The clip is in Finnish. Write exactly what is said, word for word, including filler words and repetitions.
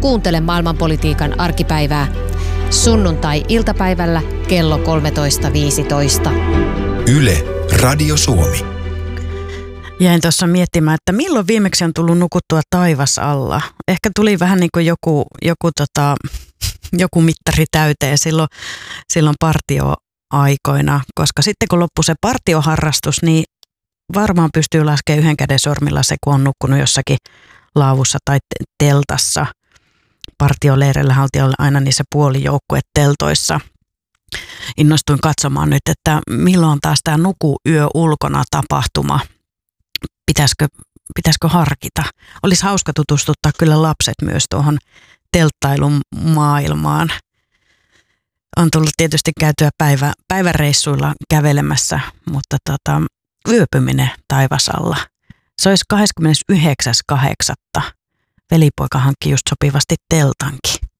Kuuntele maailmanpolitiikan arkipäivää sunnuntai-iltapäivällä kello kolmetoista viisitoista. Yle, Radio Suomi. Jäin tuossa miettimään, että milloin viimeksi on tullut nukuttua taivas alla. Ehkä tuli vähän niin kuin joku, joku, tota, joku mittari täyteen silloin, silloin partioaikoina, koska sitten kun loppui se partioharrastus, niin varmaan pystyy laskemaan yhden käden sormilla se, kun on nukkunut jossakin laavussa tai teltassa. Partioleireillähän oltiin aina niissä puolijoukkueteltoissa. Innostuin katsomaan nyt, että milloin on taas tämä nuku yö ulkona tapahtuma. Pitäisikö, pitäisikö harkita? Olisi hauska tutustuttaa kyllä lapset myös tuohon telttailun maailmaan. On tullut tietysti käytyä päivä, päiväreissuilla kävelemässä, mutta tota, yöpyminen taivasalla. Se olisi kahdeskymmenesyhdeksäs kahdeksatta Velipoika hankki just sopivasti teltankin.